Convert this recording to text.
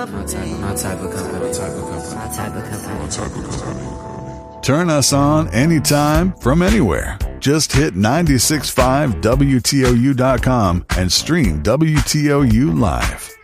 My type of company. My type of company. My type of company. My type of company. Turn us on anytime from anywhere. Just hit 96.5WTOU.com and stream WTOU live.